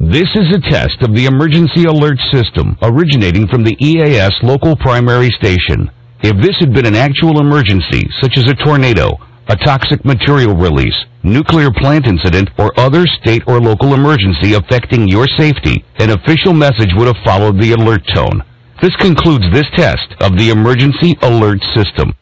This is a test of the emergency alert system originating from the EAS local primary station. If this had been an actual emergency, such as a tornado, a toxic material release, nuclear plant incident, or other state or local emergency affecting your safety, an official message would have followed the alert tone. This concludes this test of the emergency alert system.